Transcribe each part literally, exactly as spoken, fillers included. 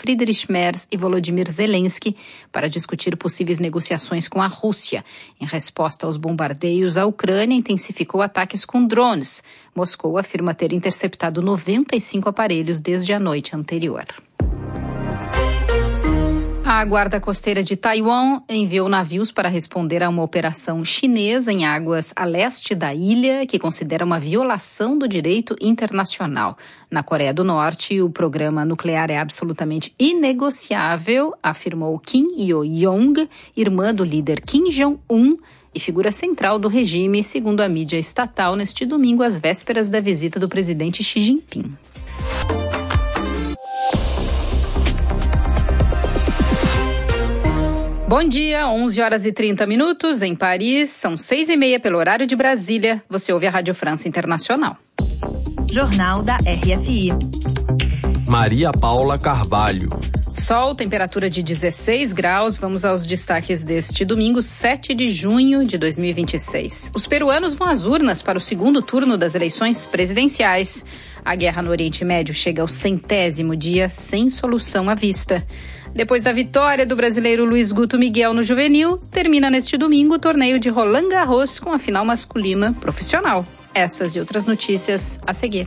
Friedrich Merz e Volodymyr Zelensky para discutir possíveis negociações com a Rússia. Em resposta aos bombardeios, a Ucrânia intensificou ataques com drones. Moscou afirma ter interceptado noventa e cinco aparelhos desde a noite anterior. A Guarda Costeira de Taiwan enviou navios para responder a uma operação chinesa em águas a leste da ilha, que considera uma violação do direito internacional. Na Coreia do Norte, o programa nuclear é absolutamente inegociável, afirmou Kim Yo-jong, irmã do líder Kim Jong-un e figura central do regime, segundo a mídia estatal, neste domingo, às vésperas da visita do presidente Xi Jinping. Bom dia, onze horas e trinta minutos em Paris, são seis e meia pelo horário de Brasília. Você ouve a Rádio França Internacional. Jornal da R F I. Maria Paula Carvalho. Sol, temperatura de dezesseis graus. Vamos aos destaques deste domingo, sete de junho de dois mil e vinte e seis. Os peruanos vão às urnas para o segundo turno das eleições presidenciais. A guerra no Oriente Médio chega ao centésimo dia sem solução à vista. Depois da vitória do brasileiro Luiz Guto Miguel no Juvenil, termina neste domingo o torneio de Roland Garros com a final masculina profissional. Essas e outras notícias a seguir.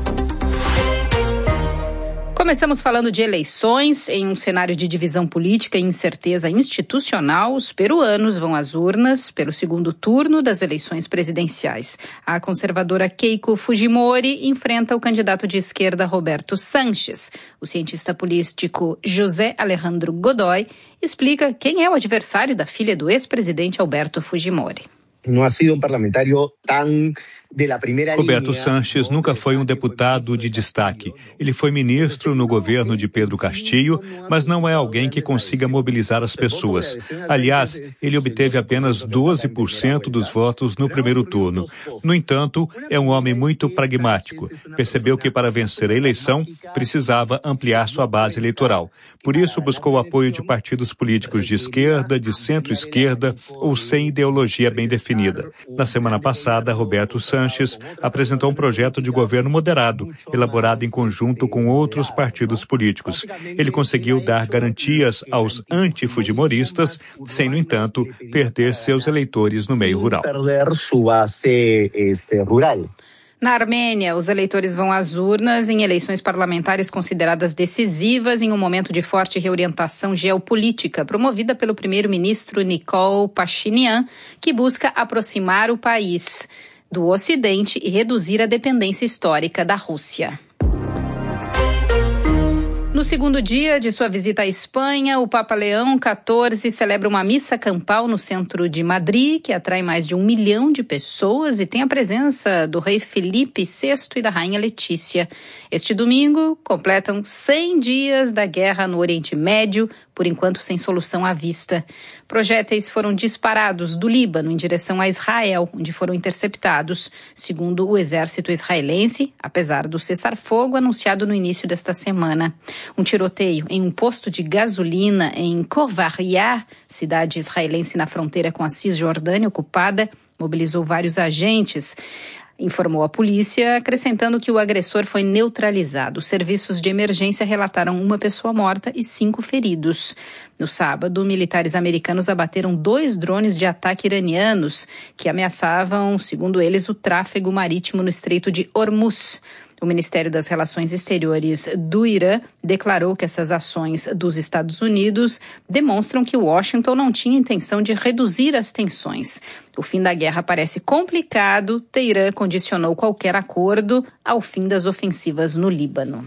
Começamos falando de eleições. Em um cenário de divisão política e incerteza institucional, os peruanos vão às urnas pelo segundo turno das eleições presidenciais. A conservadora Keiko Fujimori enfrenta o candidato de esquerda Roberto Sanches. O cientista político José Alejandro Godoy explica quem é o adversário da filha do ex-presidente Alberto Fujimori. Não ha sido um parlamentário tão de la primeira Roberto Sanches nunca foi um deputado de destaque. Ele foi ministro no governo de Pedro Castillo, mas não é alguém que consiga mobilizar as pessoas. Aliás, ele obteve apenas doze por cento dos votos no primeiro turno. No entanto, é um homem muito pragmático. Percebeu que para vencer a eleição, precisava ampliar sua base eleitoral. Por isso, buscou o apoio de partidos políticos de esquerda, de centro-esquerda ou sem ideologia bem definida. Na semana passada, Roberto Sanches apresentou um projeto de governo moderado, elaborado em conjunto com outros partidos políticos. Ele conseguiu dar garantias aos antifujimoristas, sem, no entanto, perder seus eleitores no meio rural. Na Armênia, os eleitores vão às urnas em eleições parlamentares consideradas decisivas em um momento de forte reorientação geopolítica, promovida pelo primeiro-ministro Nikol Pashinyan, que busca aproximar o país do Ocidente e reduzir a dependência histórica da Rússia. No segundo dia de sua visita à Espanha, o Papa Leão quatorze celebra uma missa campal no centro de Madrid, que atrai mais de um milhão de pessoas e tem a presença do rei Felipe sexto e da rainha Letícia. Este domingo, completam cem dias da guerra no Oriente Médio, por enquanto sem solução à vista. Projéteis foram disparados do Líbano em direção a Israel, onde foram interceptados, segundo o exército israelense, apesar do cessar-fogo anunciado no início desta semana. Um tiroteio em um posto de gasolina em Khor-Varia, cidade israelense na fronteira com a Cisjordânia ocupada, mobilizou vários agentes, informou a polícia, acrescentando que o agressor foi neutralizado. Os serviços de emergência relataram uma pessoa morta e cinco feridos. No sábado, militares americanos abateram dois drones de ataque iranianos que ameaçavam, segundo eles, o tráfego marítimo no Estreito de Hormuz. O Ministério das Relações Exteriores do Irã declarou que essas ações dos Estados Unidos demonstram que Washington não tinha intenção de reduzir as tensões. O fim da guerra parece complicado. Teherã condicionou qualquer acordo ao fim das ofensivas no Líbano.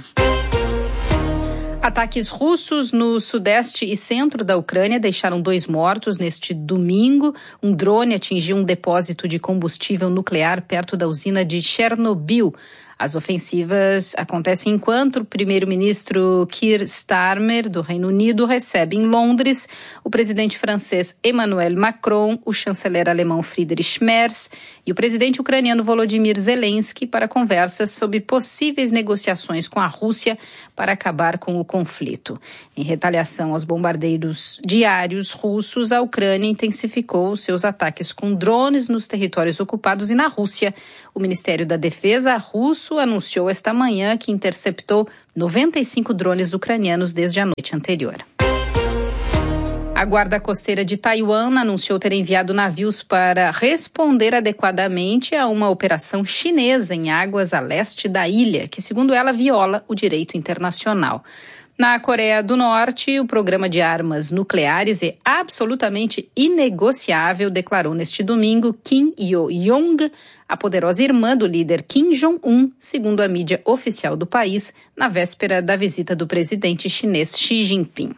Ataques russos no sudeste e centro da Ucrânia deixaram dois mortos neste domingo. Um drone atingiu um depósito de combustível nuclear perto da usina de Chernobyl. As ofensivas acontecem enquanto o primeiro-ministro Keir Starmer, do Reino Unido, recebe em Londres o presidente francês Emmanuel Macron, o chanceler alemão Friedrich Merz e o presidente ucraniano Volodymyr Zelensky para conversas sobre possíveis negociações com a Rússia para acabar com o conflito. Em retaliação aos bombardeios diários russos, a Ucrânia intensificou seus ataques com drones nos territórios ocupados e na Rússia. O Ministério da Defesa russo russo anunciou esta manhã que interceptou noventa e cinco drones ucranianos desde a noite anterior. A Guarda Costeira de Taiwan anunciou ter enviado navios para responder adequadamente a uma operação chinesa em águas a leste da ilha, que, segundo ela, viola o direito internacional. Na Coreia do Norte, o programa de armas nucleares é absolutamente inegociável, declarou neste domingo Kim Yo-jong, a poderosa irmã do líder Kim Jong-un, segundo a mídia oficial do país, na véspera da visita do presidente chinês Xi Jinping.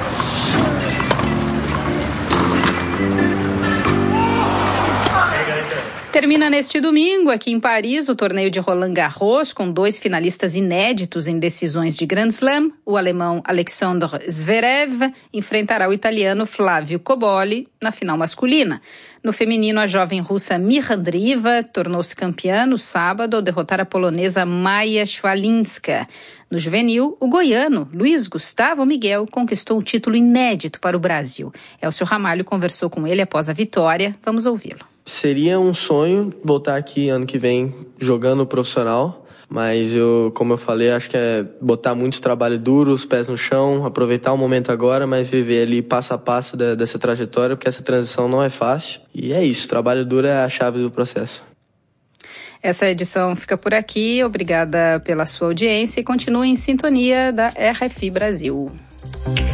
Termina neste domingo, aqui em Paris, o torneio de Roland Garros, com dois finalistas inéditos em decisões de Grand Slam. O alemão Alexander Zverev enfrentará o italiano Flávio Cobolli na final masculina. No feminino, a jovem russa Mirra Andreeva tornou-se campeã no sábado ao derrotar a polonesa Maja Szwalinska. No juvenil, o goiano Luiz Gustavo Miguel conquistou um título inédito para o Brasil. Elcio Ramalho conversou com ele após a vitória. Vamos ouvi-lo. Seria um sonho voltar aqui ano que vem jogando profissional, mas eu, como eu falei, acho que é botar muito trabalho duro, os pés no chão, aproveitar o momento agora, mas viver ali passo a passo da, dessa trajetória, porque essa transição não é fácil. E é isso, trabalho duro é a chave do processo. Essa edição fica por aqui, obrigada pela sua audiência e continue em sintonia da R F I Brasil.